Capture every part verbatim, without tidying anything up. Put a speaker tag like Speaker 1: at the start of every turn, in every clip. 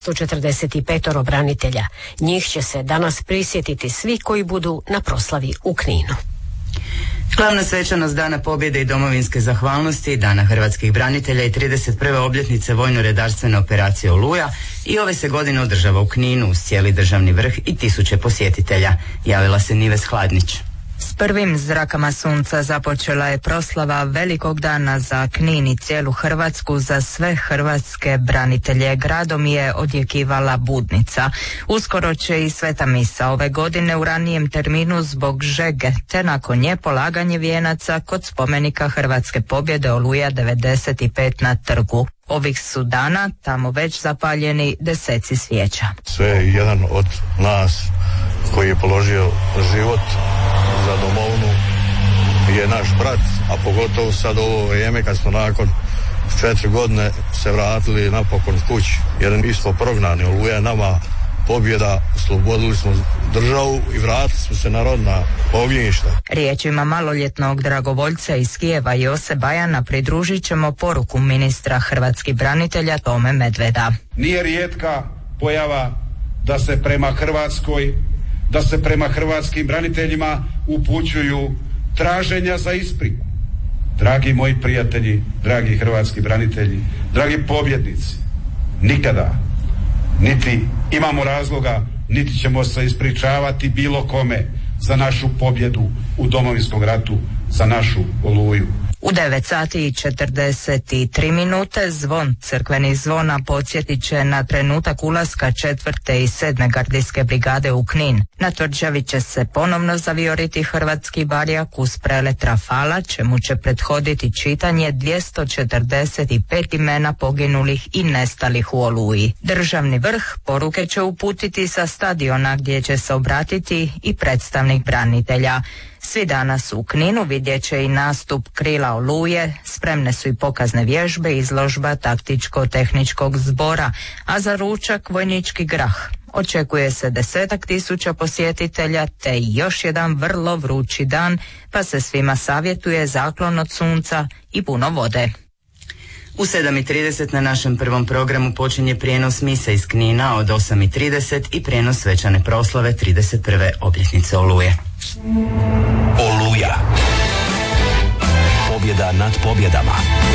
Speaker 1: sto četrdeset pet branitelja. Njih će se danas prisjetiti svi koji budu na proslavi u Kninu.
Speaker 2: Glavna svečanost Dana pobjede i domovinske zahvalnosti, Dana hrvatskih branitelja i trideset prve obljetnice vojno-redarstvene operacije Oluja i ove se godine održava u Kninu uz cijeli državni vrh i tisuće posjetitelja. Javila se Nives Hladnić.
Speaker 3: S prvim zrakama sunca započela je proslava velikog dana za Knin i cijelu Hrvatsku, za sve hrvatske branitelje. Gradom je odjekivala budnica. Uskoro će i sveta misa, ove godine u ranijem terminu zbog žege, te nakon nje polaganje vijenaca kod spomenika Hrvatske pobjede Oluja devedeset pet na trgu. Ovih su dana tamo već zapaljeni deseci svijeća.
Speaker 4: Sve jedan od nas koji je položio život za domovinu je naš brat, a pogotovo sad ovo vrijeme kad smo nakon četiri godine se vratili napokon kući, jer mi smo prognani. Oluja je nama pobjeda, oslobodili smo državu i vratili smo se na rodna ognjišta.
Speaker 3: Riječima maloljetnog dragovoljca iz Kijeva Jose Bajana pridružit ćemo poruku ministra hrvatskih branitelja Tome Medveda.
Speaker 5: Nije rijetka pojava da se prema Hrvatskoj, da se prema hrvatskim braniteljima upućuju traženja za ispriku. Dragi moji prijatelji, dragi hrvatski branitelji, dragi pobjednici, nikada niti imamo razloga, niti ćemo se ispričavati bilo kome za našu pobjedu u Domovinskom ratu, za našu Oluju.
Speaker 3: U devet sati i četrdeset tri minute zvon crkvenih zvona podsjetit će na trenutak ulaska četvrte i sedme gardijske brigade u Knin. Na tvrđavi će se ponovno zavioriti hrvatski barjak uz prelet rafala, čemu će prethoditi čitanje dvjesto četrdeset pet imena poginulih i nestalih u Oluji. Državni vrh poruke će uputiti sa stadiona gdje će se obratiti i predstavnik branitelja. Svi danas u Kninu vidjet će i nastup Krila Oluje, spremne su i pokazne vježbe, izložba taktičko-tehničkog zbora, a za ručak vojnički grah. Očekuje se desetak tisuća posjetitelja te još jedan vrlo vrući dan, pa se svima savjetuje zaklon od sunca i puno vode.
Speaker 2: U sedam i trideset na našem prvom programu počinje prijenos mise iz Knina od osam i trideset i prijenos svečane proslave trideset prve obljetnice Oluje.
Speaker 6: Oluja. Pobjeda nad pobjedama.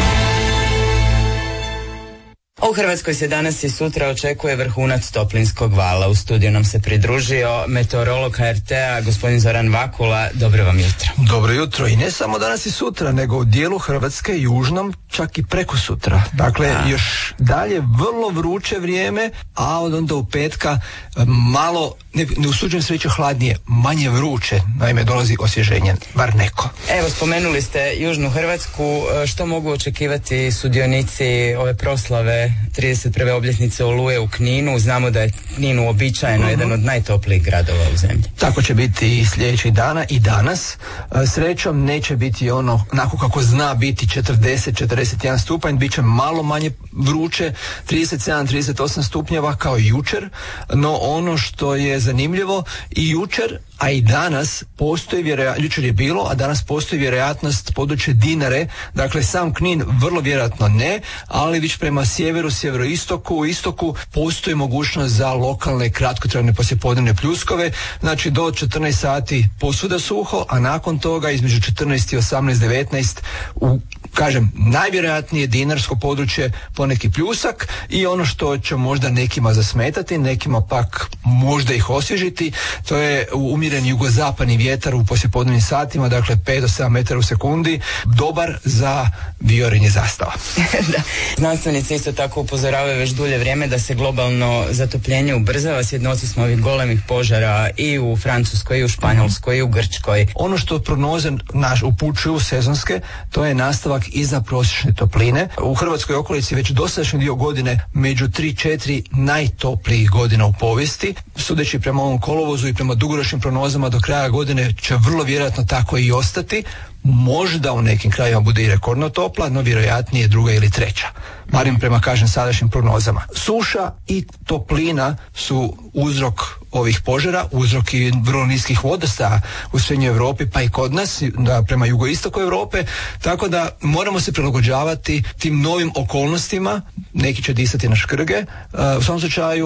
Speaker 2: U Hrvatskoj se danas i sutra očekuje vrhunac toplinskog vala. U studiju nam se pridružio meteorolog H R T-a gospodin Zoran Vakula. Dobro vam jutro.
Speaker 7: Dobro jutro. I ne samo danas i sutra, nego u dijelu Hrvatske južnom čak i preko sutra. Dakle, a. još dalje vrlo vruće vrijeme, a od onda u petka malo, ne, ne usuđujem se reći hladnije, manje vruće. Naime, dolazi osvježenje, bar neko.
Speaker 2: Evo, spomenuli ste južnu Hrvatsku. Što mogu očekivati sudionici ove proslave trideset prve obljetnice Oluje u Kninu? Znamo da je Knin uobičajeno uh-huh. jedan od najtoplijih gradova u zemlji.
Speaker 7: Tako će biti i sljedećih dana i danas. Srećom neće biti ono onako kako zna biti četrdeset četrdeset jedan stupanj, bit će malo manje vruće, trideset sedam trideset osam stupnjeva kao i jučer, no ono što je zanimljivo i jučer, a i danas postoji vjerojatnost, jučer je bilo, a danas postoji vjerojatnost područje Dinare, dakle sam Knin vrlo vjerojatno ne, ali već prema sjeveru, sjeveroistoku, istoku postoji mogućnost za lokalne kratkotrajne poslijepodnevne pljuskove, znači do četrnaest sati posvuda suho, a nakon toga između četrnaest i osamnaest devetnaest u, kažem, najvjerojatnije dinarsko područje poneki pljusak i ono što će možda nekima zasmetati, nekima pak možda ih osvježiti, to je umjereni jugozapadni vjetar u poslijepodnevnim satima, dakle pet do sedam metara u sekundi, dobar za viorenje zastava.
Speaker 2: Da. Znanstvenici isto tako upozoravaju već dulje vrijeme da se globalno zatopljenje ubrzava. Svjedoci smo ovih golemih požara i u Francuskoj, i u Španjolskoj, i u Grčkoj.
Speaker 7: Ono što prognoze naš upućuju sezonske, to je nastavak iznadprosječne topline. U Hrvatskoj okolici već dosadašnji dio godine među tri četiri najtoplijih godina u povijesti. Sudeći prema ovom kolovozu i prema dugoročnim prognozama prognozama do kraja godine će vrlo vjerojatno tako i ostati. Možda u nekim krajevima bude i rekordno topla, no vjerojatnije druga ili treća. Barem prema, kažem, sadašnjim prognozama. Suša i toplina su uzrok ovih požara, uzrok i vrlo niskih vodostaja u srednjoj Europi, pa i kod nas, da, prema jugoistoku Europe, tako da moramo se prilagođavati tim novim okolnostima. Neki će disati na škrge. U svom slučaju